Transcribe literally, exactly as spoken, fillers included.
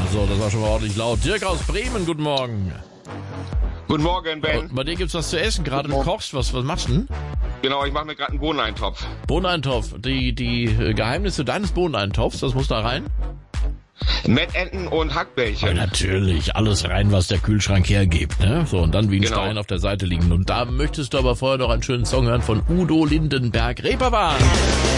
So, das war schon mal ordentlich laut. Dirk aus Bremen, guten Morgen. Guten Morgen, Ben. Und bei dir gibt's was zu essen, gerade du kochst. Was, was machst du denn? Genau, ich mache mir gerade einen Bohneneintopf. Bohneneintopf. Die, die Geheimnisse deines Bohneneintopfs, das muss da rein? Mettenten und Hackbällchen. Ja, natürlich, alles rein, was der Kühlschrank hergibt, ne? So, und dann wie ein Genau. Stein auf der Seite liegen. Und da möchtest du aber vorher noch einen schönen Song hören von Udo Lindenberg. Reeperbahn!